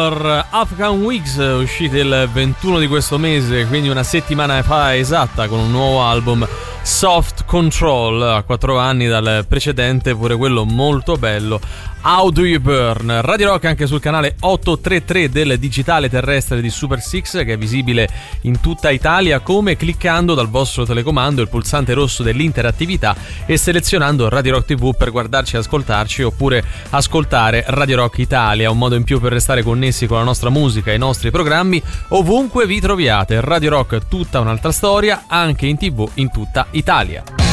Color, Afghan Wigs, usciti il 21 di questo mese, quindi una settimana fa esatta, con un nuovo album, Soft Control, a 4 anni dal precedente, pure quello molto bello, How Do You Burn. Radio Rock anche sul canale 833 del digitale terrestre di Super Six, che è visibile in tutta Italia, come cliccando dal vostro telecomando il pulsante rosso dell'interattività e selezionando Radio Rock TV per guardarci e ascoltarci, oppure ascoltare Radio Rock Italia, un modo in più per restare connessi con la nostra musica e i nostri programmi ovunque vi troviate. Radio Rock, tutta un'altra storia, anche in TV in tutta Italia.